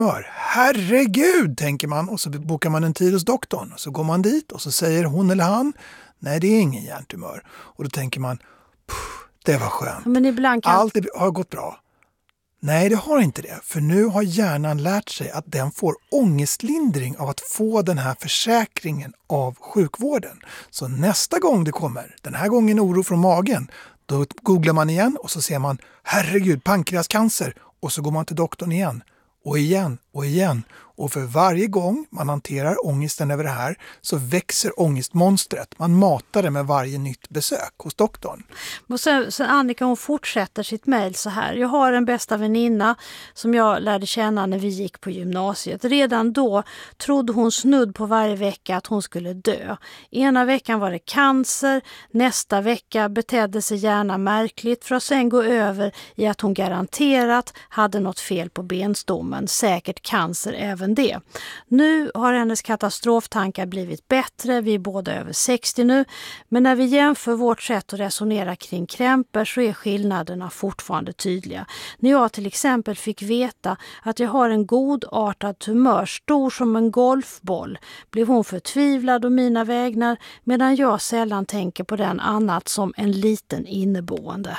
Herregud, tänker man, och så bokar man en tid hos doktorn. Så går man dit och så säger hon eller han, nej det är ingen hjärntumör. Och då tänker man, det var skönt. Men ibland allt har gått bra. Nej, det har inte det. För nu har hjärnan lärt sig att den får ångestlindring av att få den här försäkringen av sjukvården. Så nästa gång det kommer, den här gången oro från magen, då googlar man igen och så ser man, herregud, pankreascancer. Och så går man till doktorn igen. Och igen och igen. Och för varje gång man hanterar ångesten över det här så växer ångestmonstret. Man matar det med varje nytt besök hos doktorn. Och sen Annika, hon fortsätter sitt mejl så här. Jag har en bästa väninna som jag lärde känna när vi gick på gymnasiet. Redan då trodde hon snudd på varje vecka att hon skulle dö. Ena veckan var det cancer, nästa vecka betedde sig gärna märkligt för att sen gå över i att hon garanterat hade något fel på benstommen. Säkert cancer även det. Nu har hennes katastroftankar blivit bättre, vi är båda över 60 nu, men när vi jämför vårt sätt att resonera kring krämpor så är skillnaderna fortfarande tydliga. När jag till exempel fick veta att jag har en godartad tumör stor som en golfboll blev hon förtvivlad och mina vägnar, medan jag sällan tänker på den annat som en liten inneboende.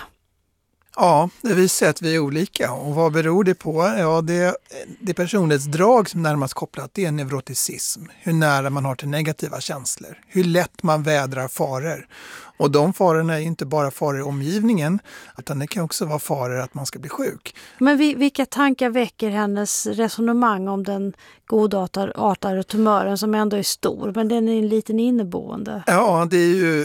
Ja, det visar att vi är olika. Och vad beror det på? Ja, det personlighetsdrag som närmast kopplat, det är neuroticism. Hur nära man har till negativa känslor. Hur lätt man vädrar faror. Och de farorna är inte bara faror i omgivningen, utan det kan också vara faror att man ska bli sjuk. Men vilka tankar väcker hennes resonemang om den godartade tumören som ändå är stor, men den är en liten inneboende? Ja, det är ju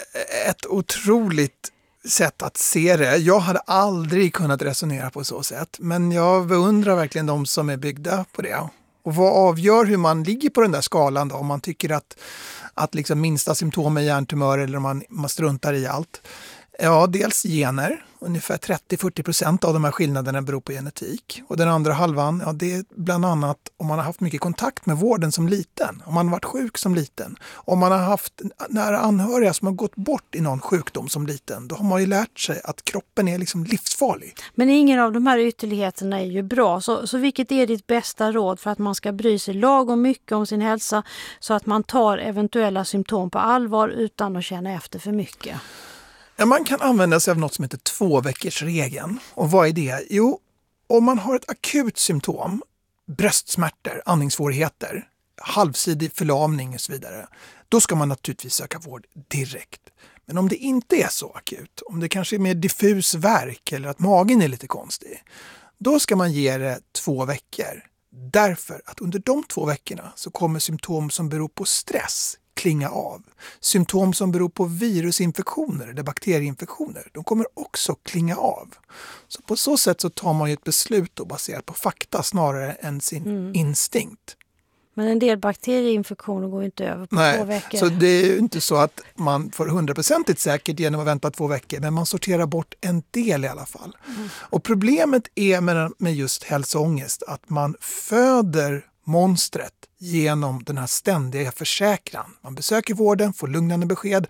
ett otroligt sätt att se det. Jag hade aldrig kunnat resonera på så sätt, men jag beundrar verkligen de som är byggda på det. Och vad avgör hur man ligger på den där skalan då? Om man tycker att liksom minsta symptom är hjärntumör eller om man struntar i allt. Ja, dels gener. Ungefär 30-40% av de här skillnaderna beror på genetik. Och den andra halvan, ja, det är bland annat om man har haft mycket kontakt med vården som liten. Om man har varit sjuk som liten. Om man har haft nära anhöriga som har gått bort i någon sjukdom som liten. Då har man ju lärt sig att kroppen är liksom livsfarlig. Men ingen av de här ytterligheterna är ju bra. Så vilket är ditt bästa råd för att man ska bry sig lagom mycket om sin hälsa så att man tar eventuella symptom på allvar utan att känna efter för mycket? Ja, man kan använda sig av något som heter 2-veckorsregeln. Och vad är det? Jo, om man har ett akut symptom, bröstsmärtor, andningssvårigheter, halvsidig förlamning och så vidare, då ska man naturligtvis söka vård direkt. Men om det inte är så akut, om det kanske är mer diffus värk eller att magen är lite konstig, då ska man ge det 2 veckor. Därför att under de 2 veckorna så kommer symptom som beror på stress klinga av. Symptom som beror på virusinfektioner eller bakterieinfektioner, de kommer också klinga av. Så på så sätt så tar man ju ett beslut då baserat på fakta snarare än sin instinkt. Men en del bakterieinfektioner går inte över på 2 veckor. Så det är ju inte så att man får 100% säkert genom att vänta 2 veckor, men man sorterar bort en del i alla fall. Och problemet är med just hälsoångest att man föder monstret genom den här ständiga försäkran. Man besöker vården, får lugnande besked.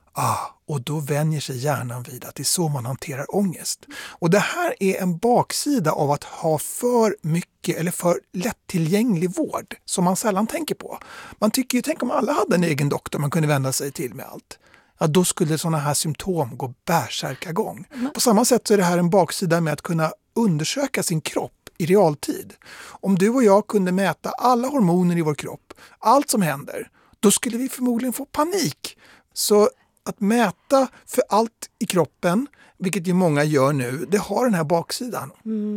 Och då vänjer sig hjärnan vid att det är så man hanterar ångest. Och det här är en baksida av att ha för mycket eller för lättillgänglig vård som man sällan tänker på. Man tycker ju, tänk om alla hade en egen doktor man kunde vända sig till med allt. Ja, då skulle sådana här symptom gå bärsärkagång. På samma sätt så är det här en baksida med att kunna undersöka sin kropp i realtid. Om du och jag kunde mäta alla hormoner i vår kropp, allt som händer, då skulle vi förmodligen få panik. Så att mäta för allt i kroppen, vilket ju många gör nu, det har den här baksidan.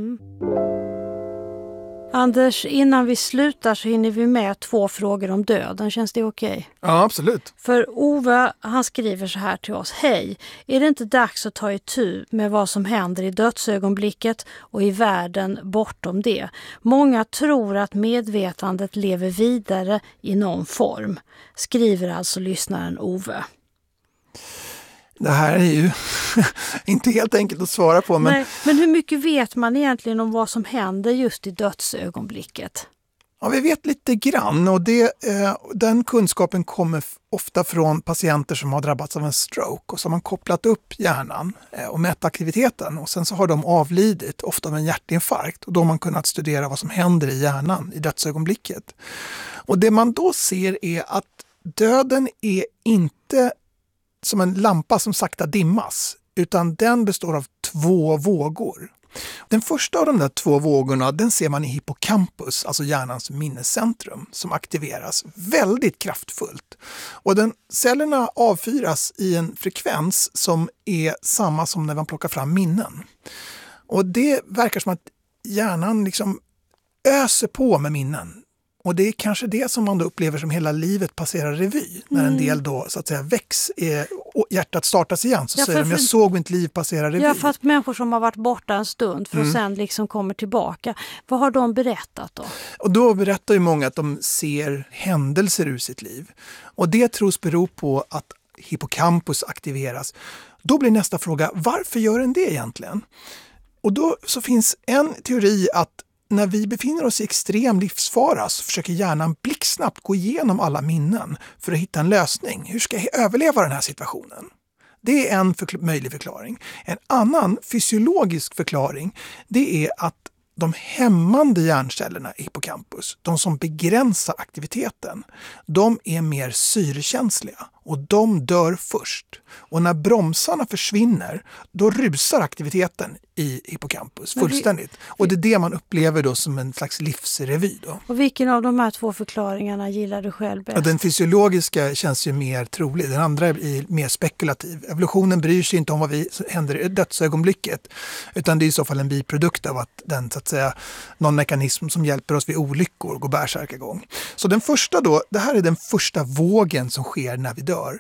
Anders, innan vi slutar så hinner vi med 2 frågor om döden. Känns det okej? Ja, absolut. För Ove, han skriver så här till oss. Hej, är det inte dags att ta itu med vad som händer i dödsögonblicket och i världen bortom det? Många tror att medvetandet lever vidare i någon form. Skriver alltså lyssnaren Ove. Det här är ju inte helt enkelt att svara på. Men hur mycket vet man egentligen om vad som händer just i dödsögonblicket? Ja, vi vet lite grann och den kunskapen kommer ofta från patienter som har drabbats av en stroke och så har man kopplat upp hjärnan och mätt aktiviteten och sen så har de avlidit, ofta av en hjärtinfarkt och då har man kunnat studera vad som händer i hjärnan i dödsögonblicket. Och det man då ser är att döden är inte som en lampa som sakta dimmas utan den består av 2 vågor. Den första av de där 2 vågorna den ser man i hippocampus, alltså hjärnans minnescentrum, som aktiveras väldigt kraftfullt. Och cellerna avfyras i en frekvens som är samma som när man plockar fram minnen. Och det verkar som att hjärnan liksom öser på med minnen. Och det är kanske det som man då upplever som hela livet passerar revy. När en del då så att säga väcks, och hjärtat startas igen så säger de jag såg mitt liv passera revy. Ja, för att människor som har varit borta en stund för att sen liksom kommer tillbaka. Vad har de berättat då? Och då berättar ju många att de ser händelser ur sitt liv. Och det tros bero på att hippocampus aktiveras. Då blir nästa fråga, varför gör den det egentligen? Och då så finns en teori att när vi befinner oss i extrem livsfara så försöker hjärnan blixtsnabbt gå igenom alla minnen för att hitta en lösning. Hur ska jag överleva den här situationen? Det är en möjlig förklaring. En annan fysiologisk förklaring det är att de hämmande hjärncellerna i hippocampus, de som begränsar aktiviteten, de är mer syrekänsliga och de dör först. Och när bromsarna försvinner, då rusar aktiviteten i hippocampus fullständigt. Och det är det man upplever då som en slags livsrevy då. Och vilken av de här 2 förklaringarna gillar du själv bäst? Ja, den fysiologiska känns ju mer trolig. Den andra är mer spekulativ. Evolutionen bryr sig inte om vad händer i dödsögonblicket. Utan det är i så fall en biprodukt av att den så att säga någon mekanism som hjälper oss vid olyckor går bärsärkagång. Så den första då, det här är den första vågen som sker när vi dör.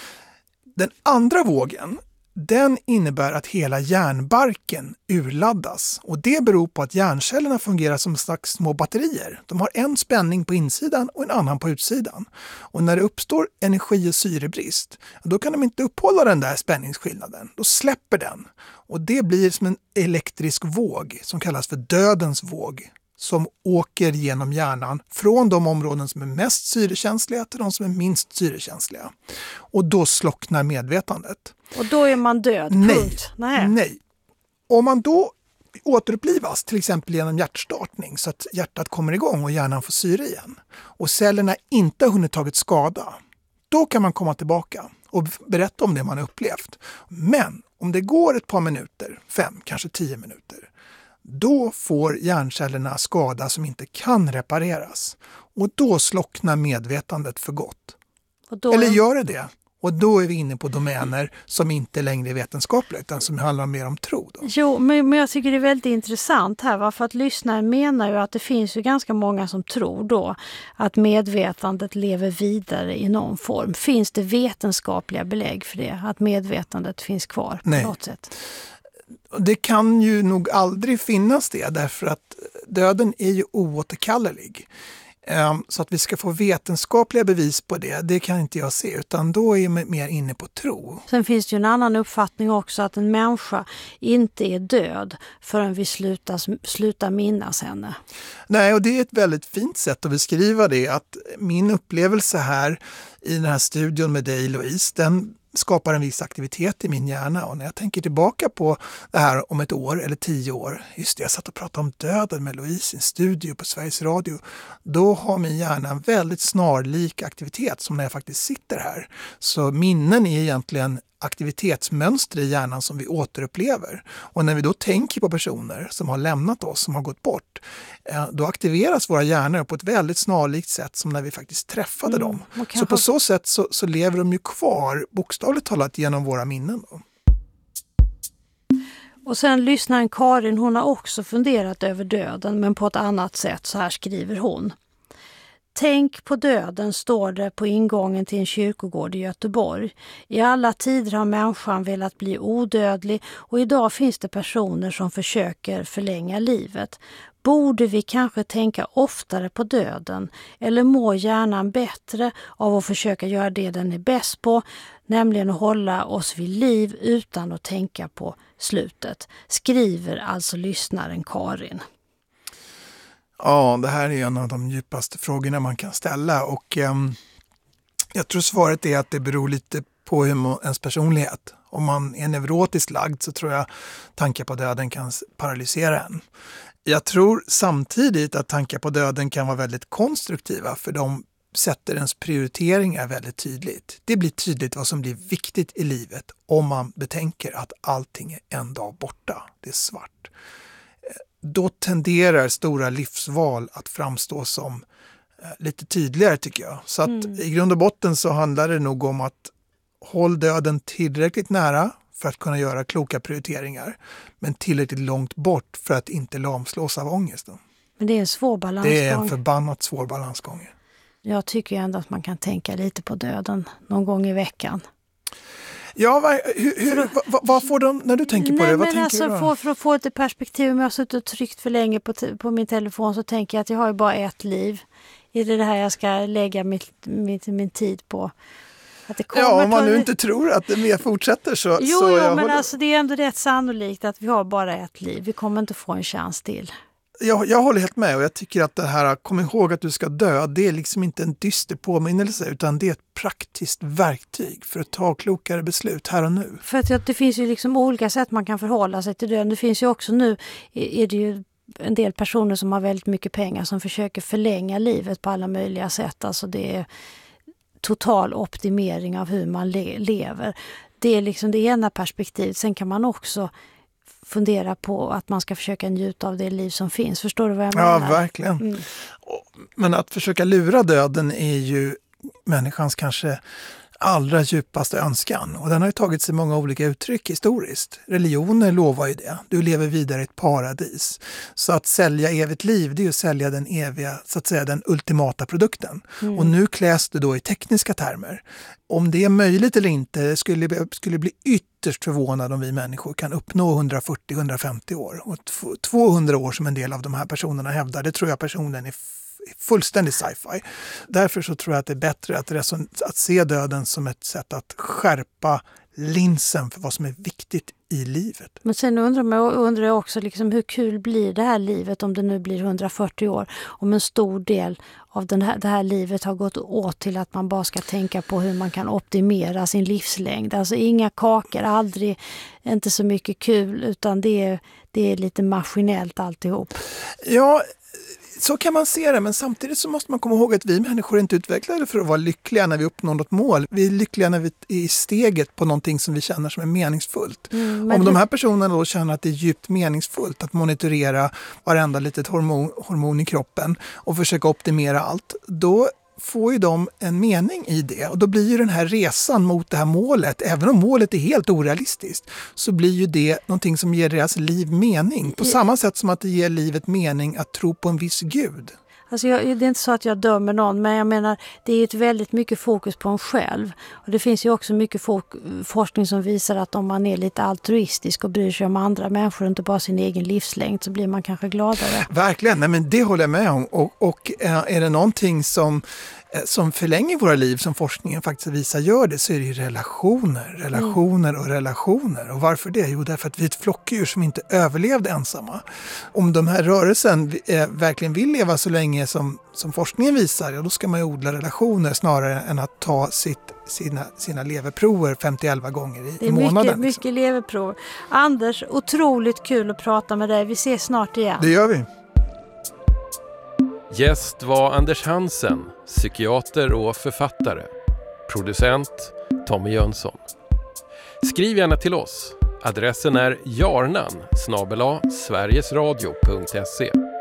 Den andra vågen, den innebär att hela hjärnbarken urladdas och det beror på att hjärncellerna fungerar som slags små batterier. De har en spänning på insidan och en annan på utsidan. Och när det uppstår energi- och syrebrist, då kan de inte upphålla den där spänningsskillnaden. Då släpper den och det blir som en elektrisk våg som kallas för dödens våg. Som åker genom hjärnan från de områden som är mest syrekänsliga till de som är minst syrekänsliga. Och då slocknar medvetandet. Och då är man död, punkt. Nej. Om man då återupplivas, till exempel genom hjärtstartning så att hjärtat kommer igång och hjärnan får syre igen. Och cellerna inte har hunnit tagit skada. Då kan man komma tillbaka och berätta om det man har upplevt. Men om det går ett par minuter, 5, kanske 10 minuter. Då får hjärncellerna skada som inte kan repareras. Och då slocknar medvetandet för gott. Eller gör det? Och då är vi inne på domäner som inte längre är vetenskapliga utan som handlar mer om tro. Då. Jo, men jag tycker det är väldigt intressant här. För att lyssnaren menar ju att det finns ju ganska många som tror då att medvetandet lever vidare i någon form. Finns det vetenskapliga belägg för det? Att medvetandet finns kvar på något sätt? Det kan ju nog aldrig finnas det därför att döden är ju oåterkallelig. Så att vi ska få vetenskapliga bevis på det kan inte jag se utan då är jag mer inne på tro. Sen finns det ju en annan uppfattning också att en människa inte är död förrän vi slutar minnas henne. Nej, och det är ett väldigt fint sätt att beskriva det att min upplevelse här i den här studion med dig Louise, den skapar en viss aktivitet i min hjärna och när jag tänker tillbaka på det här om ett år eller 10 år, just det, jag satt och pratade om döden med Louise i en studio på Sveriges Radio, då har min hjärna en väldigt snarlik aktivitet som när jag faktiskt sitter här. Så minnen är egentligen aktivitetsmönster i hjärnan som vi återupplever. Och när vi då tänker på personer som har lämnat oss, som har gått bort, då aktiveras våra hjärnor på ett väldigt snarlikt sätt som när vi faktiskt träffade dem. Så på så sätt så lever de ju kvar, bokstavligt talat, genom våra minnen. Då. Och sen lyssnaren Karin, hon har också funderat över döden men på ett annat sätt, så här skriver hon. Tänk på döden, står det på ingången till en kyrkogård i Göteborg. I alla tider har människan velat bli odödlig och idag finns det personer som försöker förlänga livet. Borde vi kanske tänka oftare på döden eller mår hjärnan bättre av att försöka göra det den är bäst på, nämligen att hålla oss vid liv utan att tänka på slutet, skriver alltså lyssnaren Karin. Ja, det här är en av de djupaste frågorna man kan ställa och jag tror svaret är att det beror lite på ens personlighet. Om man är neurotiskt lagd så tror jag tankar på döden kan paralysera en. Jag tror samtidigt att tankar på döden kan vara väldigt konstruktiva för de sätter ens prioriteringar väldigt tydligt. Det blir tydligt vad som blir viktigt i livet om man betänker att allting är en dag borta. Det är svart. Då tenderar stora livsval att framstå som lite tydligare tycker jag. Så att i grund och botten så handlar det nog om att hålla döden tillräckligt nära för att kunna göra kloka prioriteringar. Men tillräckligt långt bort för att inte lamslås av ångesten. Men det är en svår balansgång. Det är en förbannat svår balansgång. Jag tycker ju ändå att man kan tänka lite på döden någon gång i veckan. Ja, vad får de när du tänker på det? Vad tänker du då? För att få ett perspektiv, om jag har suttit och tryckt för länge på min telefon så tänker jag att jag har ju bara ett liv. Är det här jag ska lägga min tid på? Att det om man nu inte tror att det mer fortsätter så... Jo, men alltså det är ändå rätt sannolikt att vi har bara ett liv. Vi kommer inte få en chans till. Jag håller helt med och jag tycker att det här, kom ihåg att du ska dö, det är liksom inte en dyster påminnelse utan det är ett praktiskt verktyg för att ta klokare beslut här och nu. För att det finns ju liksom olika sätt man kan förhålla sig till döden. Det finns ju också nu, är det ju en del personer som har väldigt mycket pengar som försöker förlänga livet på alla möjliga sätt. Alltså det är total optimering av hur man lever. Det är liksom det ena perspektivet. Sen kan man också fundera på att man ska försöka njuta av det liv som finns. Förstår du vad jag menar? Ja, verkligen. Men att försöka lura döden är ju människans kanske allra djupaste önskan. Och den har ju tagit sig många olika uttryck historiskt. Religioner lovar ju det. Du lever vidare i ett paradis. Så att sälja evigt liv, det är ju att sälja den eviga, så att säga den ultimata produkten. Och nu kläs det då i tekniska termer. Om det är möjligt eller inte skulle bli ytterst förvånad om vi människor kan uppnå 140-150 år. Och 200 år som en del av de här personerna hävdar, det tror jag personen är fullständig sci-fi. Därför så tror jag att det är bättre att se döden som ett sätt att skärpa linsen för vad som är viktigt i livet. Men sen undrar jag också liksom, hur kul blir det här livet om det nu blir 140 år? Om en stor del av det här livet har gått åt till att man bara ska tänka på hur man kan optimera sin livslängd. Alltså inga kakor, aldrig, inte så mycket kul utan det är lite maskinellt alltihop. Ja, så kan man se det, men samtidigt så måste man komma ihåg att vi människor är inte utvecklade för att vara lyckliga när vi uppnår något mål. Vi är lyckliga när vi är i steget på någonting som vi känner som är meningsfullt. Om de här personerna då känner att det är djupt meningsfullt att monitorera varenda litet hormon i kroppen och försöka optimera allt, då får ju de en mening i det. Och då blir ju den här resan mot det här målet, även om målet är helt orealistiskt, så blir ju det någonting som ger deras liv mening. På samma sätt som att det ger livet mening att tro på en viss gud. Alltså det är inte så att jag dömer någon, men jag menar det är ett väldigt mycket fokus på en själv. Och det finns ju också mycket forskning som visar att om man är lite altruistisk och bryr sig om andra människor och inte bara sin egen livslängd så blir man kanske gladare. Verkligen, nej, men det håller jag med om. Och är det någonting som förlänger våra liv, som forskningen faktiskt visar gör det, så är det ju relationer. Och varför det? Jo, därför att vi är ett flockdjur som inte överlevde ensamma. Om de här rörelsen verkligen vill leva så länge som forskningen visar, ja, då ska man ju odla relationer snarare än att ta sina leverprover 51 gånger i månaden. Det är mycket leverprov. Anders, otroligt kul att prata med dig. Vi ses snart igen. Det gör vi. Gäst var Anders Hansen, psykiater och författare. Producent Tommy Jönsson. Skriv gärna till oss. Adressen är jarnan@sverigesradio.se.